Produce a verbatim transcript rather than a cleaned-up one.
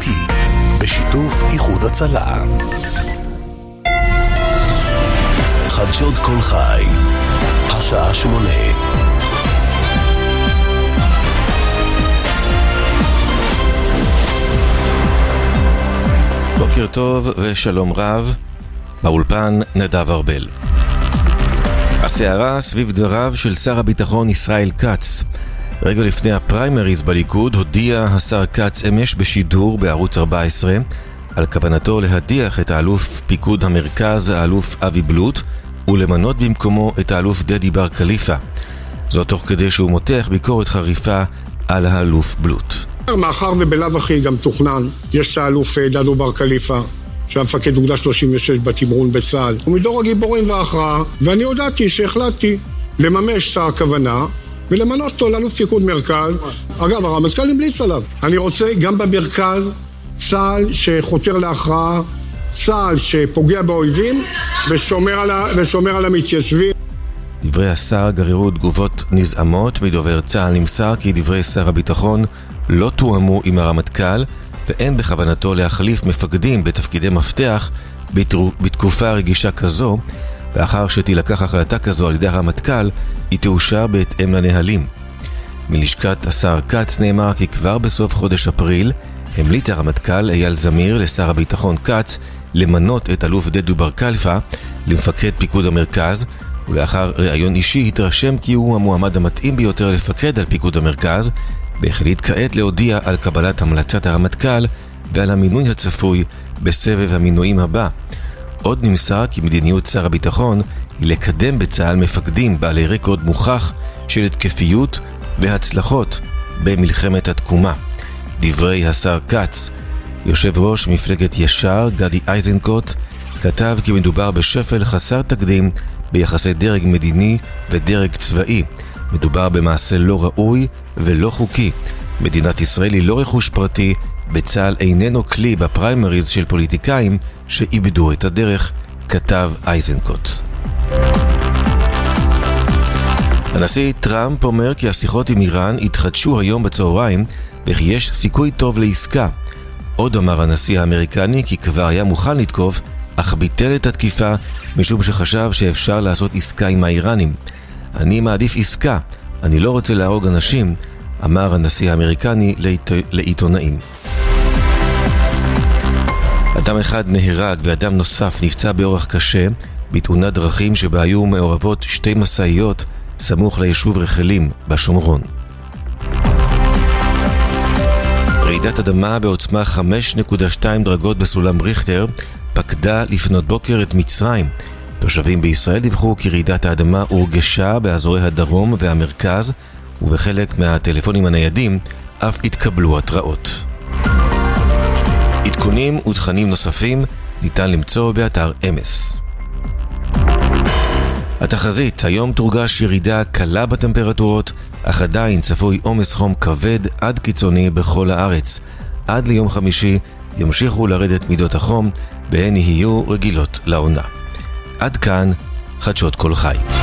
איתי, בשיתוף איחוד הצלה. חדשות כל חי, השעה שמונה. בוקר טוב ושלום רב, באולפן נדב ארבל. הסערה סביב דבריו של שר הביטחון ישראל כץ. רגע לפני הפריימריז בליכוד הודיע השר כץ אמש בשידור בערוץ ארבע עשרה על כוונתו להדיח את האלוף פיקוד המרכז האלוף אבי בלוט ולמנות במקומו את האלוף דדי בר קליפה. זאת תוך כדי שהוא מותח ביקורת חריפה על האלוף בלוט. מאחר ובלב אחי גם תוכנן, יש את האלוף דדו בר קליפה שהיה מפקד אוגדה שלושים ושש בתמרון בצה"ל, הוא מדור הגיבורים וההכרעה, ואני הודעתי שהחלטתי לממש את הכוונה ולמנות אותו לאלוף פיקוד מרכז. אגב, הרמטכ"ל המליץ עליו. אני רוצה גם במרכז צה"ל שחותר להכרעה, צה"ל שפוגע באויבים ושומר על, ה... ושומר על המתיישבים. דברי השר גררו תגובות נזעמות. מדובר צה"ל נמסר כי דברי שר הביטחון לא תואמו עם הרמטכ"ל ואין בכוונתו להחליף מפקדים בתפקידי מפתח בתקופה רגישה כזו, ואחר שתילקח החלטה כזו על ידי הרמטכ"ל היא תאושר בהתאם לנהלים. מלשכת השר כץ נאמר כי כבר בסוף חודש אפריל המליץ הרמטכ"ל אייל זמיר לשר הביטחון כץ למנות את אלוף דדו בר קליפה למפקד פיקוד המרכז, ולאחר ראיון אישי התרשם כי הוא המועמד המתאים ביותר לפקד על פיקוד המרכז, והחליט כעת להודיע על קבלת המלצת הרמטכ"ל ועל המינוי הצפוי בסבב המינויים הבא. עוד נמסר כי מדיניות שר הביטחון היא לקדם בצה"ל מפקדים בעלי רקורד מוכח של התקפיות והצלחות במלחמת התקומה. דברי השר כץ. יושב ראש מפלגת ישר גדי איזנקוט כתב כי מדובר בשפל חסר תקדים ביחסי דרג מדיני ודרג צבאי. מדובר במעשה לא ראוי ולא חוקי. מדינת ישראל היא לא רכוש פרטי, בצה"ל איננו כלי בפריימריז של פוליטיקאים שאיבדו את הדרך, כתב איזנקוט. הנשיא טראמפ אומר כי השיחות עם איראן התחדשו היום בצהריים וכי יש סיכוי טוב לעסקה. עוד אמר הנשיא האמריקני כי כבר היה מוכן לתקוף, אך ביטל את התקיפה משום שחשב שאפשר לעשות עסקה עם האיראנים. אני מעדיף עסקה, אני לא רוצה להרוג אנשים, אמר הנשיא האמריקני לעית... לעיתונאים. אדם אחד נהרג ואדם נוסף נפצע באורח קשה בתאונת דרכים שבה היו מעורבות שתי מסעיות סמוך ליישוב רחלים בשומרון. רעידת אדמה בעוצמה חמש נקודה שתיים דרגות בסולם ריכטר פקדה לפנות בוקר את מצרים. תושבים בישראל דיווחו כי רעידת האדמה הורגשה באזורי הדרום והמרכז, ובחלק מהטלפונים הניידים אף התקבלו התראות. עדכונים ותכנים נוספים ניתן למצוא באתר אמס. התחזית, היום תורגש ירידה קלה בטמפרטורות, אך עדיין צפוי עומס חום כבד עד קיצוני בכל הארץ. עד ליום חמישי ימשיכו לרדת מידות החום, בהן יהיו רגילות לעונה. עד כאן חדשות כל חי.